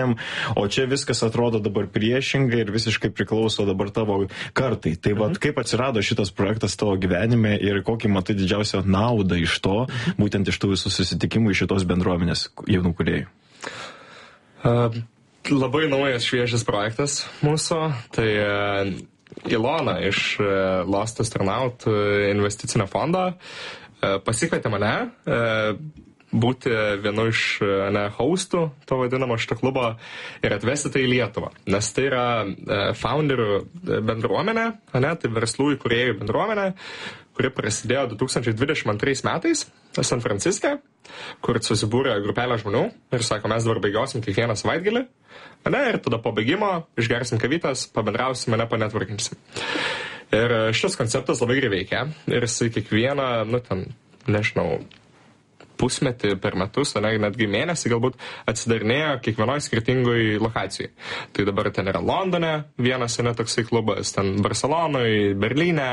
O čia viskas atrodo dabar priešingai ir visiškai priklauso dabar tavo kartai. Tai vat, kaip atsirado šitas projektas tavo gyvenime ir kokį matai didžiausią naudą iš to, būtent iš tų visų susitikimų, iš šitos bendruomenės jaunų kūrėjų? Labai naujas šviežias projektas mūsų. Tai Ilona iš Lost Astronaut investicinio fondo pasikvietė mane būti vienu iš hostų to vadinamo šito klubo ir atvesti tai į Lietuvą. Nes tai yra founderių bendruomenė, tai verslų įkūrėjų bendruomenė, kuri prasidėjo 2022 metais San Franciske, kur susibūrė grupelė žmonių ir sako, mes dabar bėgiosim kiekvieną savaitgalį, ir tada po bėgimo išgersim kavytės, pabendrausim, panetworkinsim. Ir šitas konceptas labai gerai veikia ir jisai kiekvieną, pusmetį per metus, netgi mėnesį galbūt atsidarinėjo kiekvienoje skirtingoje lokacijai. Tai dabar ten yra Londone vienas toksai klubas, ten Barcelonoje, Berlyne,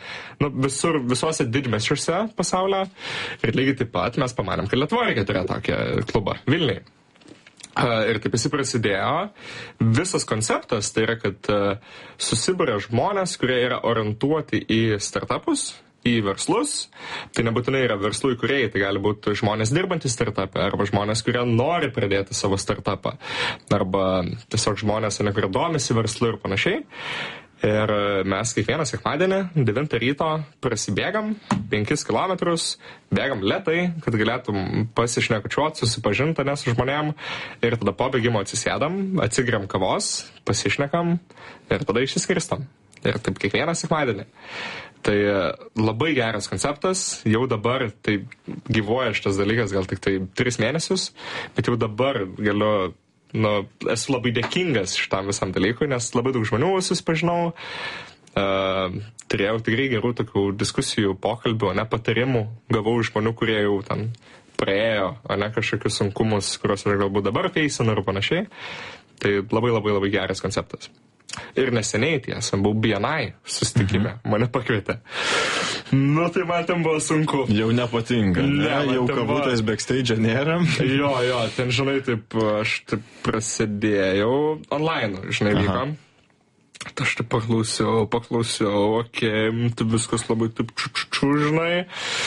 visuose didmiesčiuose pasaulio. Ir lygiai taip pat mes pamanėm, kad Lietuvoje reikia turėti tokią klubą Vilniuje. Ir taip jis prasidėjo. Visas konceptas tai yra, kad susibūrė žmonės, kurie yra orientuoti į startupus, į verslus. Tai nebūtinai yra verslų įkūrėjai, tai gali būti žmonės dirbantys startupą, arba žmonės, kurie nori pradėti savo startupą, arba tiesiog žmonės, kurie domisi verslu ir panašiai. Ir mes kiekvieną sekmadienį 9 ryto prasibėgam 5 kilometrus, bėgam lėtai, kad galėtum pasišnekučiuoti, susipažinti su žmonėm, ir tada po bėgimo atsisėdam, atsigeriam kavos, pasišnekam ir tada išsiskirstam. Ir taip kiekvieną sekmadienį. Tai labai geras konceptas, jau dabar tai gyvuoja šitas dalykas gal tik tai 3 mėnesius, bet jau dabar galiu, esu labai dėkingas šitam visam dalykui, nes labai daug žmonių susipažinau, turėjau tikrai gerų tokių diskusijų, pokalbių, patarimų, gavau iš žmonių, kurie jau ten praėjo, kažkokius sunkumus, kuriuos aš galbūt dabar feisinu ir panašiai. Tai labai labai labai geras konceptas. Ir neseniai tiesa, buvau BNI susitikime, mane pakvietė. Tai man ten buvo sunku. Jau nepatinka, jau kabutės backstage nėra. Jo, ten, taip, aš taip prasidėjau online, vyko. Aš taip paklausiau, tai viskas labai taip žinai.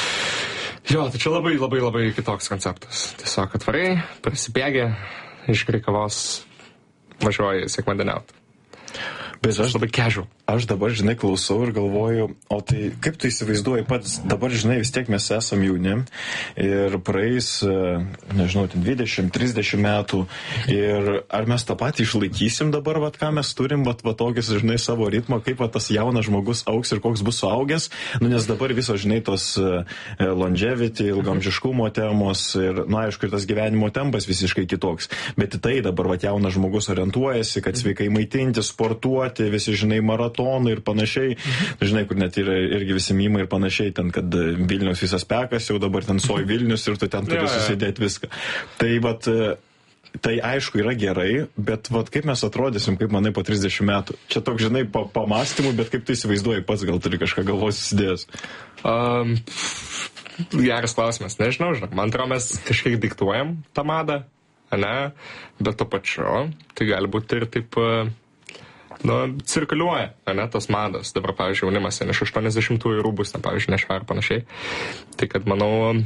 Jo, tai čia labai labai labai kitoks konceptas. Tiesiog atvarai, prasibėgė, išgeri kavos, važiuoji sekmadieniauti. Bet aš dabar, klausau ir galvoju, o tai kaip tu įsivaizduoji pats, dabar, vis tiek mes esam jauni ir praeis, 20-30 metų ir ar mes tą patį išlaikysim dabar, ką mes turim, tokius, savo ritmą, kaip tas jaunas žmogus augs ir koks bus suaugęs, nes dabar visos, tos longevity, ilgamžiškumo temos ir, aišku, ir tas gyvenimo tempas visiškai kitoks, bet į tai dabar, jaunas žmogus orientuojasi, kad sveikai maitinti, sportuoti, visi, maratonai ir panašiai. Kur net yra irgi visi mymai ir panašiai, ten, kad Vilnius visas pekas, jau dabar ten soj Vilnius ir tu ten turi susidėti viską. Tai aišku yra gerai, bet kaip mes atrodysim, kaip manai po 30 metų? Čia toks, pamastymų, bet kaip tu įsivaizduoji pats, gal turi kažką galvos įsidėjęs? Geras klausimas, nežinau, man atrodo, mes kažkiek diktuojam tą madą, bet to pačiu, tai gali būti ir taip... cirkuliuoja, tos mados. Dabar, pavyzdžiui, jaunimas iš 80-ųjų rūbus, pavyzdžiui, nešioja ir panašiai. Tai, kad manau,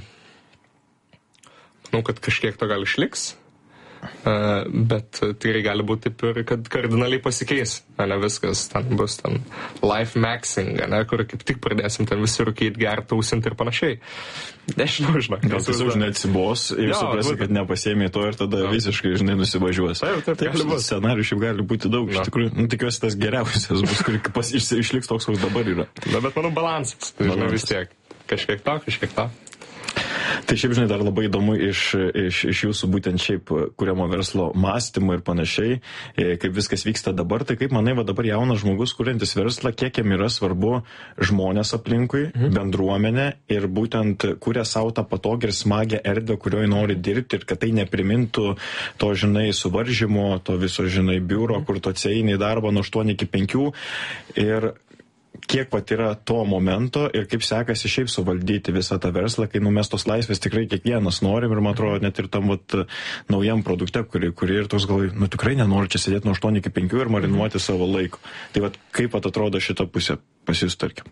kad kažkiek to gal išliks, bet tikrai gali būti taip ir, kad kardinaliai pasikeis, viskas, ten bus life maxing, kur kaip tik pradėsim ten visi rūkyti, gerti, tausinti ir panašiai. Nežinau, gal tiesiog, atsibos ir suprasi, kad nepasėmė to ir tada visiškai, nusivažiuos. Taip, scenarijų šiaip gali būti daug, iš tikrųjų, tikiuosi tas geriausias bus, kur išliks toks, koks dabar yra. Bet manau, balansas, vis tiek, kažkiek to. Tai šiaip, dar labai įdomu iš jūsų būtent šiaip kuriamo verslo mąstymo ir panašiai, kaip viskas vyksta dabar, tai kaip manai, dabar jaunas žmogus, kuriantis verslą, kiek jam yra svarbu žmonės aplinkui, bendruomenė ir būtent kuria savo tą patogią ir smagią erdvę, kurioje nori dirbti ir kad tai neprimintų to, suvaržymo, to viso, biuro, kur tu atsieini į darbą nuo 8 iki 5 ir kiek vat yra to momento ir kaip sekasi šiaip suvaldyti visą tą verslą, kai mes tos laisvės tikrai kiekvienas norim ir man atrodo net ir tam vat naujam produkte, kuri ir toks gal, tikrai nenori čia sėdėti nuo 8 iki 5 ir marinuoti savo laiko. Tai vat kaip vat atrodo šita pusė pas jūs, tarkim?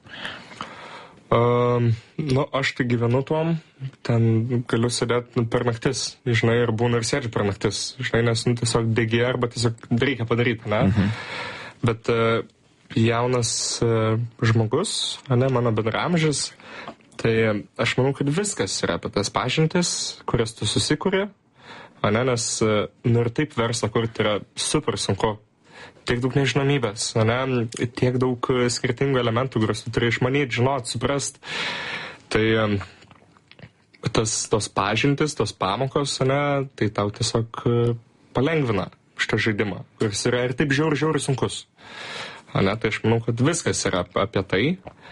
Aš tai gyvenu tuom, ten galiu sėdėti per naktis, žinai, ir būna ir sėdžiu per naktis, žinai, nes tiesiog degi arba tiesiog reikia padaryti, ne? Bet jaunas žmogus, ne, mano bendraamžis, tai aš manau, kad viskas yra apie tas pažintis, kurias tu susikuri, ne, nes ir taip verslą kurti yra super sunku. Tiek daug nežinomybės, ne, tiek daug skirtingų elementų, kuriuos tu turi išmanyti, žinot, suprast. Tai tos pažintis, tos pamokos, ne, tai tau tiesiog palengvina šitą žaidimą, kuris yra ir taip žiauriai sunkus. Ne, tai aš manau, kad viskas yra apie tai.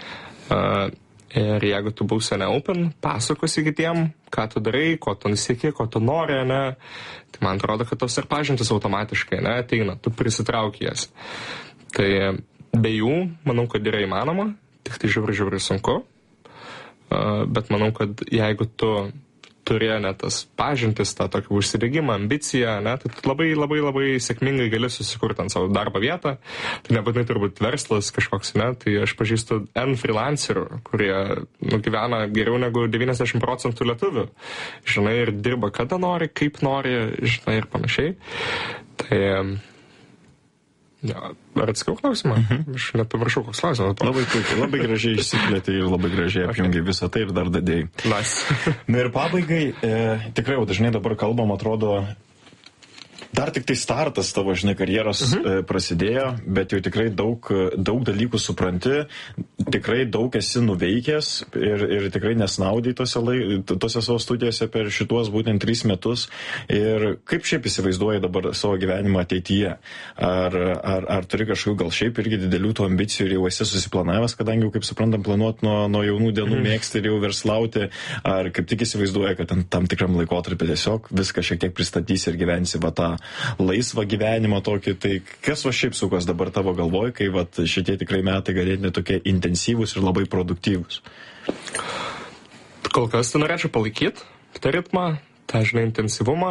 Ir jeigu tu būsi open, pasakosi kitiem, ką tu darai, ko tu nesieki, ko tu nori, ne, tai man atrodo, kad tos ir pažintis automatiškai, ne, ateina, tu prisitrauki jas. Tai be jų, manau, kad yra įmanoma, tik tai žiauriai sunku, bet manau, kad jeigu tu turi net tas pažintis, tą tokį užsidegimą, ambiciją, ne, tai labai sėkmingai gali susikurti ant savo darbo vietą. Tai nebūtinai turbūt verslas kažkoks, ne, tai aš pažįstu N freelancerių, kurie gyvena geriau negu 90% lietuvių. Žinai, ir dirba kada nori, kaip nori, žinai, ir panašiai. Tai ar atskau klausimą? Aš net pamiršau, koks klausimas. Labai puikiai, labai gražiai išsiplėtė ir labai gražiai apjungiai visą tai ir dar dadėjai. Nice. Na ir pabaigai, tikrai jau dažnai dabar kalbam, atrodo, dar tik tai startas tavo, žinai, karjeros prasidėjo, bet jau tikrai daug dalykų supranti, tikrai daug esi nuveikęs ir tikrai nesnaudai tose savo studijose per šituos būtent 3 metus. Ir kaip šiaip įsivaizduoji dabar savo gyvenimą ateityje? Ar turi kažkokių gal šiaip irgi didelių tų ambicijų ir jau esi susiplanavęs, kadangi jau, kaip suprantam, planuoti nuo jaunų dienų mėgsti ir jau verslauti, ar kaip tik įsivaizduoji, kad tam tikram laikotarpį tiesiog viską šiek tiek pristatysi ir gyvensi va tą laisvą gyvenimą tokį, tai kas va šiaip sukos dabar tavo galvoj, kai va šitie tikrai metai galėtų tokie intensyvūs ir labai produktyvūs? Kol kas tai norėčiau palaikyti tą ritmą, tą, žinai, intensyvumą,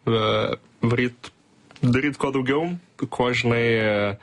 daryti kuo daugiau, kuo, žinai,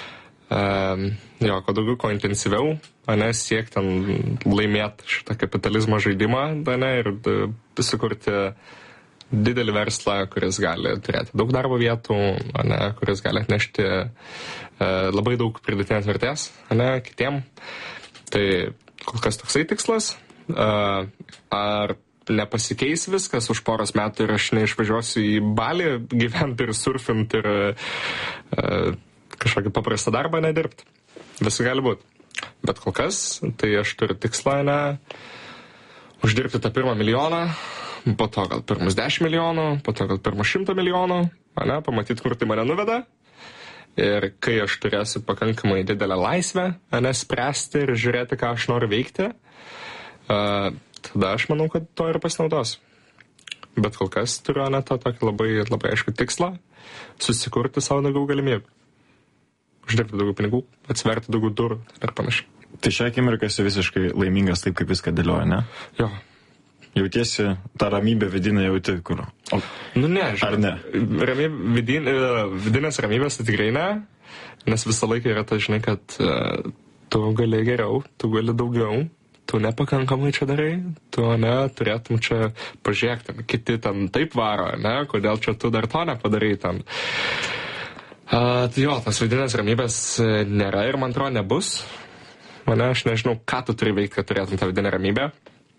kuo daugiau, kuo intensyviau, ne, siekti laimėti šitą kapitalizmo žaidimą, ne, ir sukurti didelį verslą, kuris gali turėti daug darbo vietų, ne, kuris gali atnešti labai daug pridėtinės vertės, ne, kitiem. Tai kol kas toksai tikslas. Ar nepasikeis viskas už poros metų ir aš neišvažiuosiu į Balį gyventi ir surfinti ir kažkokį paprastą darbą nedirbti? Visi gali būti. Bet kol kas, tai aš turiu tikslą, ne, uždirbti tą 1 milijoną, po to gal pirmus 10 milijonų, po to gal pirmus 100 milijonų, ne, pamatyti, kur tai mane nuveda. Ir kai aš turėsiu pakankamai didelę laisvę, ne, spręsti ir žiūrėti, ką aš noriu veikti, tada aš manau, kad to ir pasinaudos. Bet kol kas turiu net tą tokį labai aišku tikslą susikurti savo daugiau galimybių. Uždirbti daugiau pinigų, atsiverti daugiau durų ir panašiai. Tai šią akimirką esi visiškai laimingas taip, kaip viską dėlioja, ne? Jo. Jautiesi tą ramybę vidinę jauti, kur? Ne, ar ne? Vidinės ramybės tai tikrai ne, nes visą laiką yra ta, žinai, kad tu gali geriau, tu gali daugiau, tu nepakankamai čia darai, tu turėtum čia pažiūrėti, kiti ten taip varo, ne, kodėl čia tu dar to nepadarai ten. Tai jo, tas vidinės ramybės nėra ir man atrodo nebus. Aš nežinau, ką tu turi veikti, kad turėtum tą vidinę ramybę.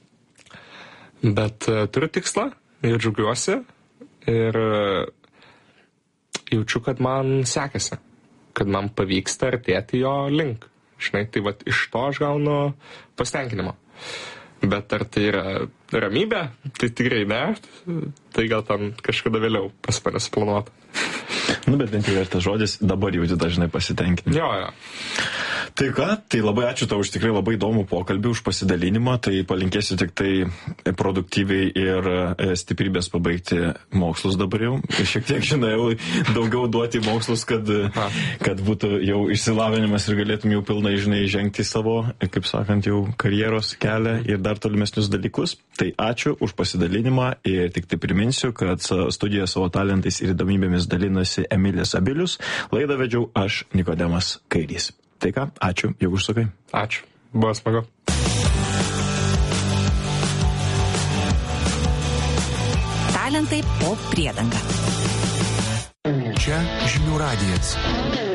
Bet turiu tikslą ir džiaugiuosi ir jaučiu, kad man sekasi, kad man pavyksta artėti jo link. Žinai, tai vat iš to aš gaunu pasitenkinimą. Bet ar tai yra ramybė? Tai tikrai ne. Tai gal tam kažkada vėliau pas mane suplanuota. Bet bent jau ir tas žodis dabar jauti dažnai pasitenkinimą. Jo. Tai ką, tai labai ačiū tau už tikrai labai įdomų pokalbį, už pasidalinimą, tai palinkėsiu tik tai produktyviai ir stiprybės pabaigti mokslus dabar jau. Šiek tiek, žinai, daugiau duoti mokslus, kad būtų jau išsilavinimas ir galėtum jau pilnai, žinai, žengti savo, kaip sakant, jau karjeros kelią ir dar tolimesnius dalykus. Tai ačiū už pasidalinimą ir tik tai priminsiu, kad studijoje savo talentais ir įdomybėmis dalinasi Emilis Abilius. Laidą vedžiau aš, Nikodemas Kairys. Tai ką, ačiū, jau užsukai. Ačiū, buvo smagu. Talentai po priedanga. Čia Žinių radijas.